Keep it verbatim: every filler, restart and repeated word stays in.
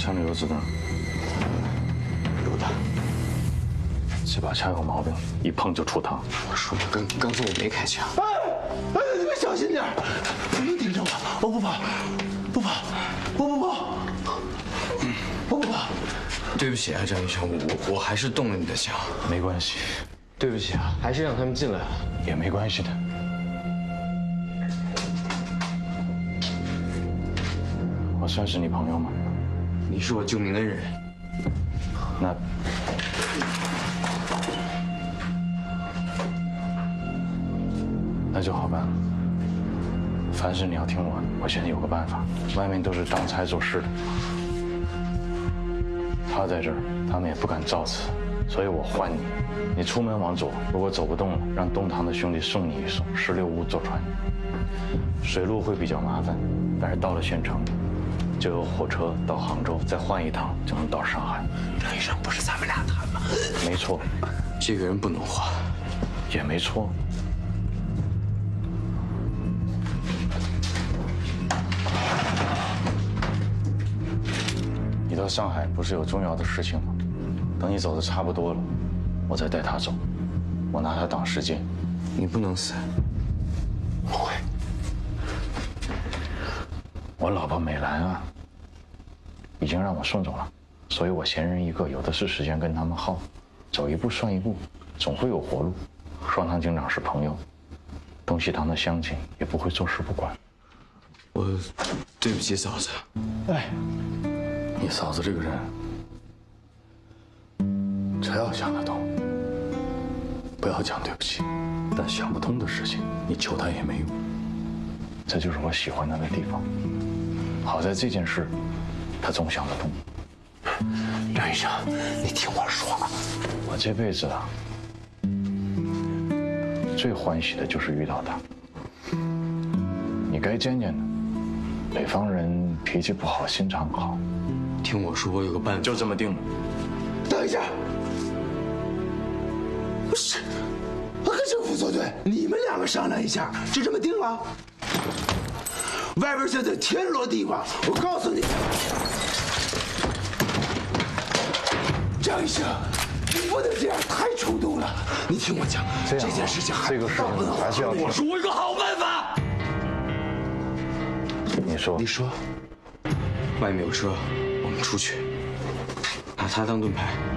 枪里有子弹。 有的。 这把枪有毛病，一碰就出膛。 我说了，刚刚才我没开枪。 哎哎，你们小心点，不用盯着我，我不跑，不跑，我不跑，我不跑。 对不起啊，张医生，我我我还是动了你的枪。 没关系， 对不起啊，还是让他们进来了。 也没关系的。我算是你朋友吗？ 你是我救命恩人。 那。 那就好办了。凡事你要听我的。我现在有个办法，外面都是当差做事的，他在这儿，他们也不敢造次，所以我还你。你出门往左，如果走不动了，让东堂的兄弟送你一送十六屋坐船。水路会比较麻烦，但是到了县城，就有火车到杭州，再换一趟就能到上海。 张医生，不是咱们俩谈吗？ 没错， 这个人不能换， 也没错。 你到上海不是有重要的事情吗？等你走的差不多了，我再带他走，我拿他挡时间。 你不能死。 不会。 我老婆美兰啊，已经让我送走了，所以我闲人一个，有的是时间跟他们耗，走一步算一步，总会有活路。双堂警长是朋友，东西堂的乡亲也不会坐视不管。 我对不起嫂子。 哎。 你嫂子这个人，只要想得通，不要讲对不起。但想不通的事情，你求她也没用。这就是我喜欢她的地方。好在这件事，她总想得通。 张医生，你听我说， 我这辈子啊，最欢喜的就是遇到她。你该见见的，北方人脾气不好，心肠好。 听我说，我有个办法， 就这么定了。 等一下，不是，我跟政府作对，你们两个商量一下，就这么定了。外边现在天罗地网，我告诉你，张医生，你不能这样，太冲动了。你听我讲，这, 这件事情还这个事情还是要听。 我说我有个好办法。 你说， 你说， 外面有车。 出去，拿他当盾牌。